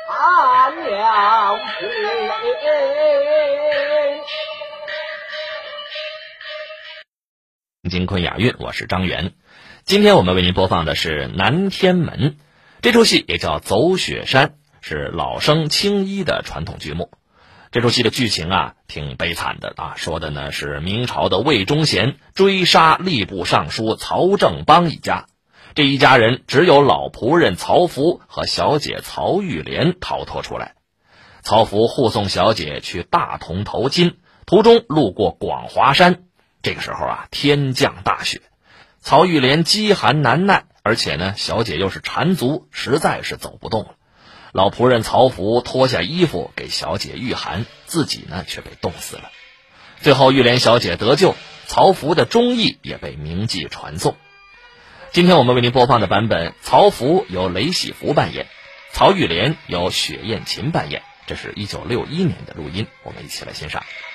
了事。 金昆雅韵，我是张元。今天我们为您播放的是《南天门》，这出戏也叫《走雪山》，是老生青衣的传统剧目。这出戏的剧情挺悲惨的说的呢是明朝的魏忠贤追杀吏部尚书曹正邦一家。这一家人只有老仆人曹福和小姐曹玉莲逃脱出来。曹福护送小姐去大同投亲，途中路过广华山。这个时候天降大雪，曹玉莲饥寒难耐，而且呢小姐又是缠足，实在是走不动了。老仆人曹福脱下衣服给小姐御寒，自己呢却被冻死了。最后玉莲小姐得救，曹福的忠义也被铭记传颂。今天我们为您播放的版本，曹福由雷喜福扮演，曹玉莲由雪雁琴扮演，这是1961年的录音，我们一起来欣赏。